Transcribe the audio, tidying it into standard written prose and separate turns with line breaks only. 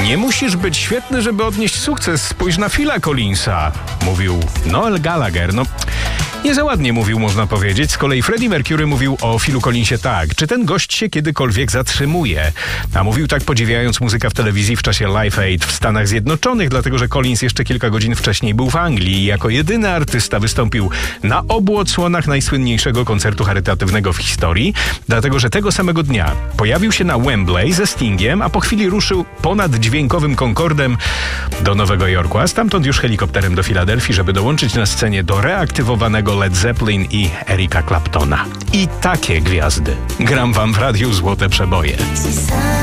Nie musisz być świetny, żeby odnieść sukces. Spójrz na Phila Collinsa, mówił Noel Gallagher. Nie za ładnie mówił, można powiedzieć. Z kolei Freddie Mercury mówił o Philu Collinsie tak. Czy ten gość się kiedykolwiek zatrzymuje? A mówił tak, podziwiając muzykę w telewizji w czasie Live Aid w Stanach Zjednoczonych, dlatego że Collins jeszcze kilka godzin wcześniej był w Anglii i jako jedyny artysta wystąpił na obu odsłonach najsłynniejszego koncertu charytatywnego w historii, dlatego że tego samego dnia pojawił się na Wembley ze Stingiem, a po chwili ruszył ponad dźwiękowym Concordem do Nowego Jorku, a stamtąd już helikopterem do Filadelfii, żeby dołączyć na scenie do reaktywowanego Led Zeppelin i Erika Claptona. I takie gwiazdy gram wam w radiu Złote Przeboje.